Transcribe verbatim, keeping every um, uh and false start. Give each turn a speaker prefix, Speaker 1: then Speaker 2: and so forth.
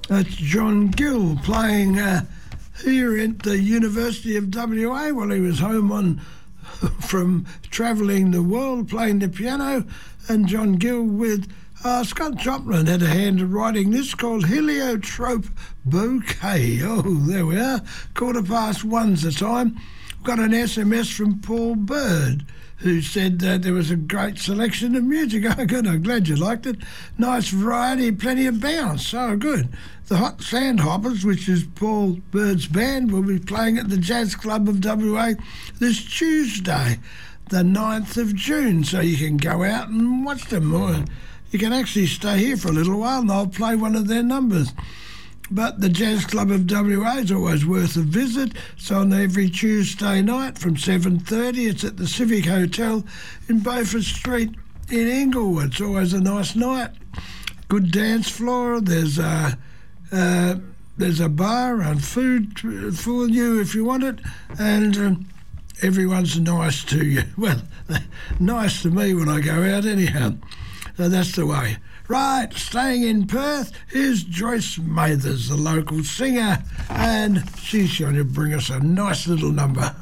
Speaker 1: That's John Gill playing uh, here at the University of W A while he was home on from travelling the world playing the piano. And John Gill with uh, Scott Joplin had a hand in writing this called Heliotrope Bouquet. Oh, there we are. Quarter past one's the time. Got an S M S from Paul Bird, who said that there was a great selection of music. Oh, good, I'm glad you liked it. Nice variety, plenty of bounce. Oh, good. The Hot Sandhoppers, which is Paul Bird's band, will be playing at the Jazz Club of W A this Tuesday, the ninth of June, so you can go out and watch them. Or you can actually stay here for a little while and I'll play one of their numbers. But the Jazz Club of W A is always worth a visit. It's on every Tuesday night from seven thirty. It's at the Civic Hotel in Beaufort Street in Inglewood. It's always a nice night. Good dance floor. There's a, uh, there's a bar and food for you if you want it. And um, everyone's nice to you. Well, nice to me when I go out anyhow. So that's the way. Right, staying in Perth is Joyce Mathers, the local singer, and she's going to bring us a nice little number.